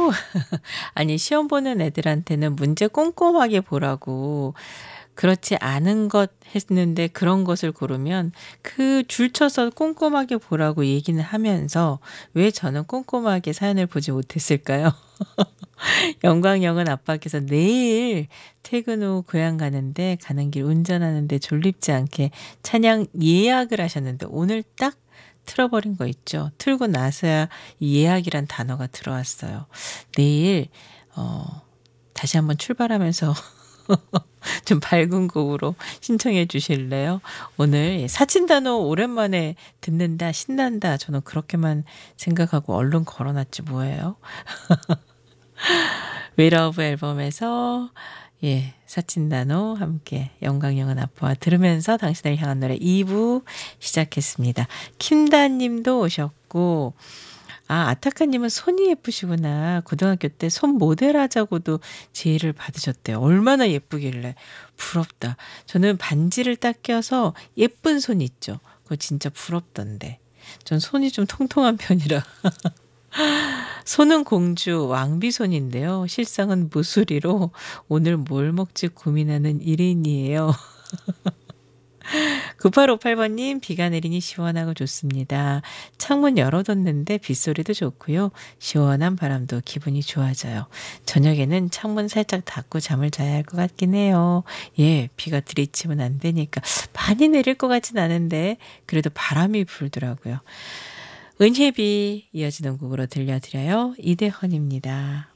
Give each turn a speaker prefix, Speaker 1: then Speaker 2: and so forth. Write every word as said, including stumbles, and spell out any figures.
Speaker 1: 꼼꼼 아니 시험 보는 애들한테는 문제 꼼꼼하게 보라고 그렇지 않은 것 했는데 그런 것을 고르면 그 줄쳐서 꼼꼼하게 보라고 얘기는 하면서 왜 저는 꼼꼼하게 사연을 보지 못했을까요? 영광영은 아빠께서 내일 퇴근 후 고향 가는데 가는 길 운전하는데 졸립지 않게 찬양 예약을 하셨는데 오늘 딱 틀어버린 거 있죠. 틀고 나서야 이 예약이란 단어가 들어왔어요. 내일 어 다시 한번 출발하면서 좀 밝은 곡으로 신청해 주실래요? 오늘 사친단어 오랜만에 듣는다 신난다 저는 그렇게만 생각하고 얼른 걸어놨지 뭐예요. 웨러브 앨범에서 예 사친단어 함께 영광영은 아빠와 들으면서 당신을 향한 노래 이 부 시작했습니다. 킴다님도 오셨고 아 아타카님은 손이 예쁘시구나. 고등학교 때 손 모델 하자고도 제의를 받으셨대요. 얼마나 예쁘길래 부럽다. 저는 반지를 딱 껴서 예쁜 손 있죠. 그거 진짜 부럽던데. 전 손이 좀 통통한 편이라. 손은 공주 왕비손인데요. 실상은 무수리로 오늘 뭘 먹지 고민하는 일인이에요. 구팔오팔 번님 비가 내리니 시원하고 좋습니다. 창문 열어뒀는데 빗소리도 좋고요. 시원한 바람도 기분이 좋아져요. 저녁에는 창문 살짝 닫고 잠을 자야 할 것 같긴 해요. 예, 비가 들이치면 안 되니까 많이 내릴 것 같진 않은데 그래도 바람이 불더라고요. 은혜비 이어지는 곡으로 들려드려요. 이대헌입니다.